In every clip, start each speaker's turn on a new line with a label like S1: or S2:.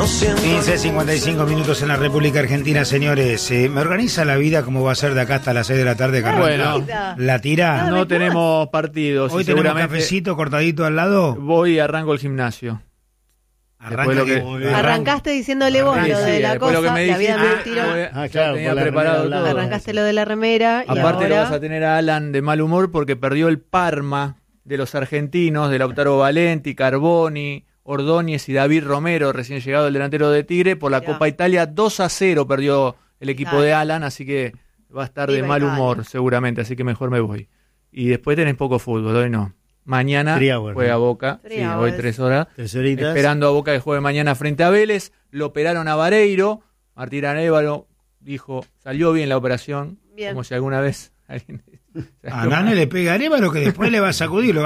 S1: 15:55 minutos en la República Argentina, señores. ¿Me organiza la vida como va a ser de acá hasta las 6 de la tarde, Carlos?
S2: Bueno,
S1: ¿la tira?
S2: No tenemos partidos.
S1: ¿Hoy tenemos cafecito cortadito al lado?
S2: Voy y arranco el gimnasio.
S3: Arrancaste diciéndole vos lo de la cosa,
S2: lo que me dijiste,
S3: tenía preparado todo. Arrancaste lo de la remera.
S2: Aparte
S3: ahora
S2: lo vas a tener a Alan de mal humor porque perdió el Parma de los argentinos, de Lautaro Valenti, Carboni, Ordóñez y David Romero, recién llegado el delantero de Tigre, por la Copa Italia. 2-0 perdió el equipo de Alan, así que va a estar de mal humor seguramente, así que mejor me voy. Y después tenés poco fútbol, hoy no. Mañana juega Boca, hoy 3 horas, esperando a Boca que juegue mañana frente a Vélez. Lo operaron a Vareiro, Martín Arévalo dijo, salió bien la operación, como si alguna vez alguien...
S1: A Nane le pega a Arévalo que después le va a sacudir,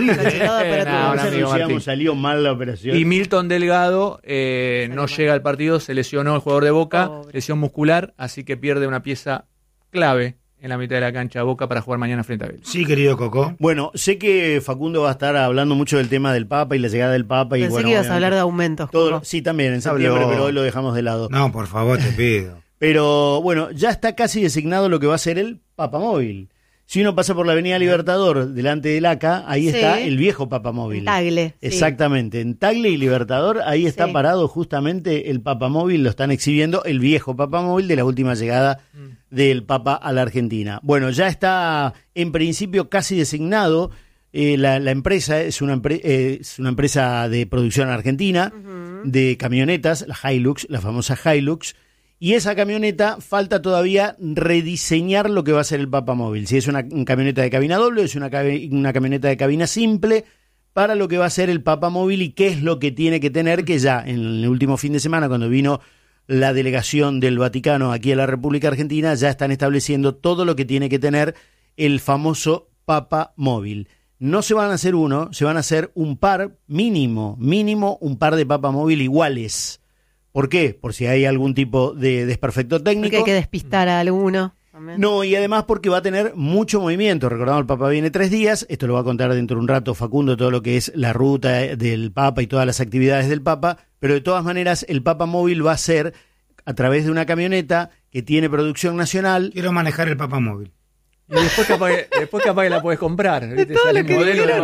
S4: salió mal la operación.
S2: Y Milton Delgado no llega al partido, se lesionó el jugador de Boca, lesión muscular, así que pierde una pieza clave en la mitad de la cancha Boca para jugar mañana frente a Vélez.
S1: Sí, querido Coco.
S4: Bueno, sé que Facundo va a estar hablando mucho del tema del Papa y la llegada del Papa.
S3: Pensé que ibas a hablar de aumentos.
S4: Sí, también en septiembre, pero hoy lo dejamos de lado.
S1: No, por favor, te pido.
S4: Pero bueno, ya está casi designado lo que va a ser el Papamóvil. Si uno pasa por la Avenida Libertador, delante del ACA, ahí está el viejo Papamóvil.
S3: En Tagle.
S4: Exactamente, en Tagle y Libertador, ahí está parado justamente el Papamóvil, lo están exhibiendo, el viejo Papamóvil de la última llegada del Papa a la Argentina. Bueno, ya está en principio casi designado, la empresa es una empresa de producción argentina, de camionetas, la Hilux, la famosa Hilux. Y esa camioneta falta todavía rediseñar lo que va a ser el Papamóvil. Si es una camioneta de cabina doble, es una camioneta de cabina simple, para lo que va a ser el Papamóvil y qué es lo que tiene que tener, que ya en el último fin de semana, cuando vino la delegación del Vaticano aquí a la República Argentina, ya están estableciendo todo lo que tiene que tener el famoso Papamóvil. No se van a hacer uno, se van a hacer un par, mínimo un par de Papamóvil iguales. ¿Por qué? Por si hay algún tipo de desperfecto técnico.
S3: Porque hay que despistar a alguno. También.
S4: No, y además porque va a tener mucho movimiento. Recordamos, el Papa viene 3 días. Esto lo va a contar dentro de un rato Facundo, todo lo que es la ruta del Papa y todas las actividades del Papa. Pero de todas maneras, el Papamóvil va a ser a través de una camioneta que tiene producción nacional.
S1: Quiero manejar el Papamóvil.
S2: Y después capaz que la puedes comprar. ¿Viste? Sale el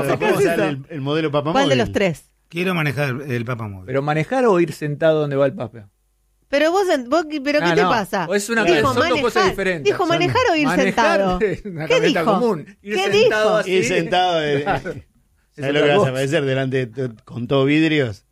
S4: modelo Papamóvil.
S3: ¿Cuál de los 3?
S1: Quiero manejar el Papamóvil.
S2: ¿Pero manejar o ir sentado donde va el Papa?
S3: Pero ¿qué te pasa?
S2: Son dos cosas diferentes.
S3: ¿Dijo manejar o ir sentado?
S2: ¿Qué dijo? Común.
S3: ¿Qué dijo?
S4: Ir sentado. ¿Sabes lo que vas a aparecer delante con todo vidrios?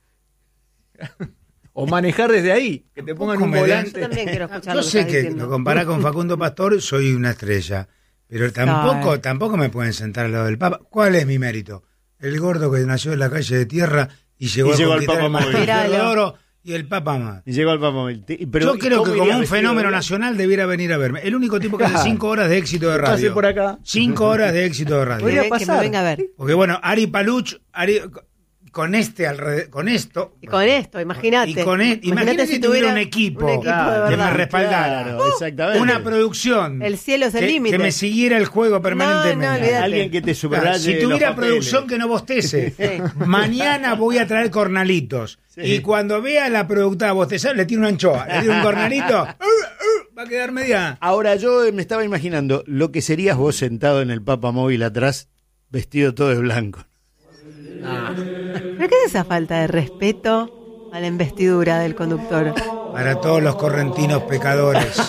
S2: O manejar desde ahí, que te pongan un volante.
S3: Yo también quiero escuchar
S1: Yo sé que lo comparás con Facundo Pastor, soy una estrella. Pero tampoco me pueden sentar al lado del Papa. ¿Cuál es mi mérito? El gordo que nació en la calle de tierra y llegó
S4: al Papamóvil
S1: de oro y el Papa más.
S4: Y llegó al Papamóvil.
S1: Yo creo que como un fenómeno nacional debiera venir a verme. El único tipo que hace 5 horas de éxito de radio.
S2: Pase por acá.
S1: 5 horas de éxito de radio.
S3: Podría pasar. Que me venga a ver.
S1: Porque bueno, Ari Paluch, con esto,
S3: imagínate.
S1: Imagínate si tuviera un equipo
S3: de
S1: que me respaldara.
S4: Claro, exactamente.
S1: Una producción.
S3: El cielo es el límite.
S1: Que me siguiera el juego permanentemente.
S4: Alguien que te subraye.
S1: Si tuviera producción que no bostece. Mañana voy a traer cornalitos. Sí. Y cuando vea a la productora bostezar, le tiro una anchoa. Le tiro un cornalito. Va a quedar media.
S4: Ahora, yo me estaba imaginando lo que serías vos sentado en el Papamóvil atrás, vestido todo de blanco.
S3: ¿Pero qué es esa falta de respeto a la investidura del conductor?
S1: Para todos los correntinos pecadores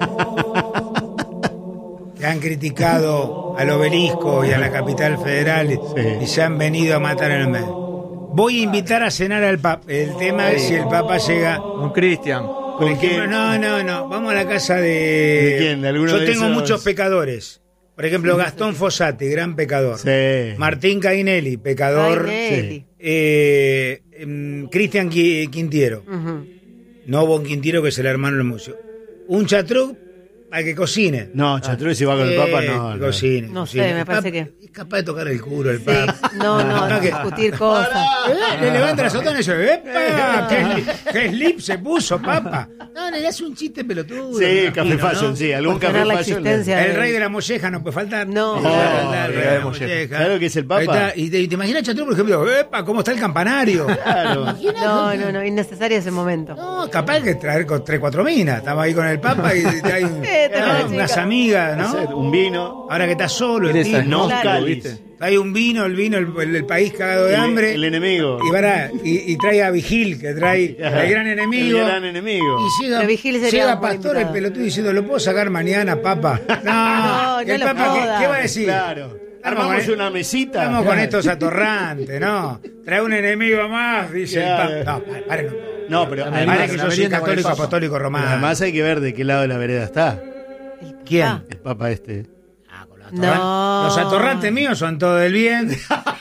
S1: que han criticado al Obelisco y a la capital federal y se han venido a matar en el medio. Voy a invitar a cenar al Papa. El tema es si el Papa llega.
S2: Un Cristian.
S1: ¿Con quién? No. Vamos a la casa de.
S4: ¿De quién? ¿De alguno
S1: Yo
S4: de
S1: tengo
S4: esos?
S1: Muchos pecadores. Por ejemplo, Gastón Fossati, gran pecador.
S4: Sí.
S1: Martín Cainelli, pecador.
S3: Sí.
S1: Cristian Quintiero. No Bon Quintiero, que es el hermano del museo. Un Chatruc, para que cocine.
S4: No, Chatruz si va con el Papa, no.
S1: Que cocine.
S3: No
S1: cocine.
S3: sé, me parece que...
S1: Es capaz de tocar el culo el
S3: Sí,
S1: Papa.
S3: no, discutir cosas.
S1: Le levanta la sotana y dice, ¡epa! ¿Qué slip se puso, Papa? No, le hace un chiste pelotudo.
S4: Sí, café fashion,
S1: ¿no?
S4: sí, algún
S3: Cuestionar
S4: café
S3: la
S4: fashion.
S3: existencia.
S1: El rey de la molleja no puede faltar.
S3: No.
S1: puede faltar, el
S2: rey de la molleja.
S4: Claro que es el Papa.
S1: Ahí está. Y te imaginas, Chatruz, por ejemplo, ¡epa! ¿Cómo está el campanario?
S4: Claro.
S3: No, innecesario ese momento.
S1: No, capaz que traer con 3-4 minas. Estamos ahí con el Papa y trae unas amigas,
S4: Hacer
S1: ¿no?
S4: un vino.
S1: Ahora que está solo el
S2: Esa
S1: tipo.
S4: No
S3: Claro.
S4: cáliz.
S1: Trae un vino, el país cagado de hambre.
S4: El enemigo.
S1: Y trae a Vigil, que trae
S4: Ajá.
S1: el gran enemigo.
S4: El gran enemigo.
S1: Y llega,
S3: Pero Vigil sería
S1: llega
S3: un buen
S1: Pastor, el
S3: invitado.
S1: pelotudo, diciendo, ¿lo puedo sacar mañana, Papa? No,
S3: No
S1: el
S3: lo
S1: Papa,
S3: jodas.
S1: ¿qué va a decir?
S4: Claro.
S1: Estamos
S4: Armamos
S1: con-
S4: una mesita.
S1: Estamos con
S4: Claro.
S1: estos atorrantes, ¿no? Trae un enemigo más, dice
S4: Claro.
S1: el Papa. No, paren.
S4: No, pero
S1: Paren
S4: además,
S1: que yo soy católico apostólico romano.
S4: además hay que ver de qué lado de la vereda está
S1: ¿Quién?
S3: Ah.
S4: el Papa este.
S3: No.
S1: Los atorrantes míos son todo del bien.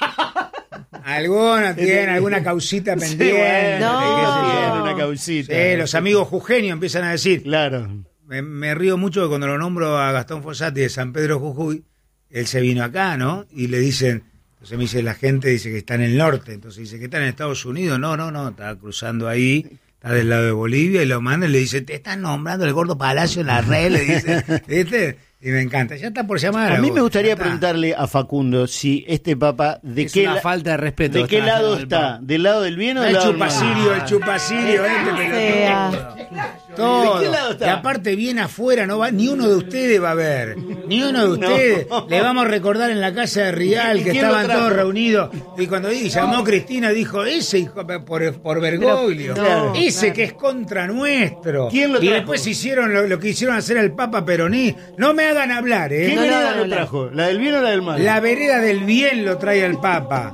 S1: Algunos tienen alguna causita pendiente.
S3: bueno.
S1: qué sé yo.
S4: Tiene una causita.
S1: Sí, los amigos jujeños empiezan a decir.
S4: Claro.
S1: Me río mucho cuando lo nombro a Gastón Fossati de San Pedro Jujuy. Él se vino acá, ¿no? Y le dicen, entonces me dice la gente, dice que está en el norte. Entonces dice que está en Estados Unidos. No, está cruzando ahí. Está del lado de Bolivia y lo manda y le dice, te están nombrando el gordo Palacio en la red, le dice, ¿viste? Y me encanta, ya está por llamar.
S4: A mí me
S1: vos,
S4: gustaría
S1: ya está.
S4: preguntarle a Facundo si este Papa
S5: Es una falta de respeto.
S4: ¿de qué
S5: está
S4: lado
S5: haciendo el
S4: está?
S5: Papa.
S4: ¿Del lado del bien o del
S1: El
S4: lado del mal?
S1: chupacirio,
S3: sea.
S1: todo.
S4: ¿De qué lado está?
S1: Y aparte viene afuera, no va, ni uno de ustedes va a ver. Ni uno de ustedes.
S4: No.
S1: Le vamos a recordar en la casa de Rial
S4: ¿Y
S1: que
S4: quién lo
S1: estaban
S4: trajo?
S1: todos reunidos. Y cuando llamó Cristina dijo, ese hijo por Bergoglio,
S3: Pero, no,
S1: ese
S3: claro.
S1: que es contra nuestro.
S4: ¿Quién lo
S1: y
S4: trajo?
S1: después hicieron lo que hicieron hacer al Papa Peroní. No me hagan hablar,
S4: ¿Qué
S3: No,
S4: vereda
S3: no,
S4: lo
S3: no.
S4: trajo? ¿La del bien o la del mal?
S1: La vereda del bien lo trae el Papa.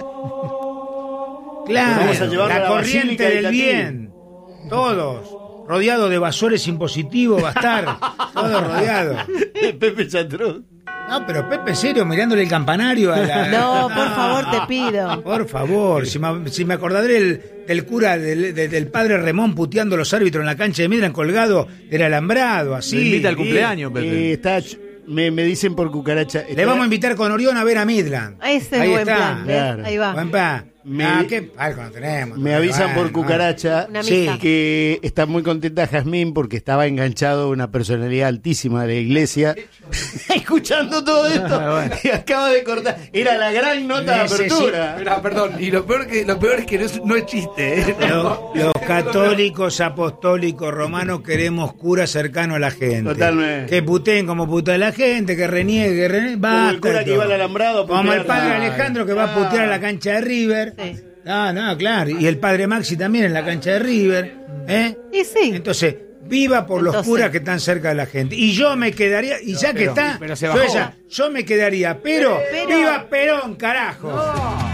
S1: Claro,
S4: Vamos a llevarlo a
S1: la
S4: la
S1: corriente
S4: Basílica de
S1: del
S4: Tatí.
S1: bien. Todos. Rodeado de vasores impositivos va a estar. Todos rodeados.
S4: Pepe Chatruz.
S1: No, pero Pepe, en serio, mirándole el campanario a la...
S3: No, por favor, te pido.
S1: Por favor, si me acordaré del cura, del padre Remón puteando a los árbitros en la cancha de Midland colgado del alambrado, así.
S2: Lo invita al
S1: sí.
S2: cumpleaños, Pepe.
S4: Me dicen por cucaracha.
S1: Le vamos a invitar con Orión a ver a Midland.
S3: Ese es
S1: Ahí
S3: buen
S1: está.
S3: plan. ¿ves?
S4: Claro.
S3: Ahí va.
S1: Buen pa.
S4: Me-
S1: ¿Qué palco no tenemos?
S4: Me avisan por
S1: Bueno,
S4: cucaracha
S3: Una
S1: Sí.
S3: misa.
S4: que está muy contenta Jazmín porque estaba enganchado una personalidad altísima de la iglesia escuchando todo esto y acaba de cortar. Era la gran nota de apertura.
S5: Pero, perdón, y lo peor es que no es chiste, ¿eh?
S1: Los católicos apostólicos romanos queremos cura cercano a la gente.
S4: Totalmente.
S1: Que puteen como putea la gente, que reniegue,
S4: Como el cura que iba al alambrado a
S1: Como
S4: putear.
S1: el padre
S4: Claro.
S1: Alejandro que va a putear a la cancha de River.
S3: Sí.
S1: No, claro. Y el padre Maxi también en la cancha de River. ¿Eh?
S3: Y sí.
S1: Entonces, viva por los
S3: Entonces.
S1: curas que están cerca de la gente. Y yo me quedaría, y ya que está,
S5: pero se bajó.
S1: yo me quedaría, pero ¡viva Perón, carajo!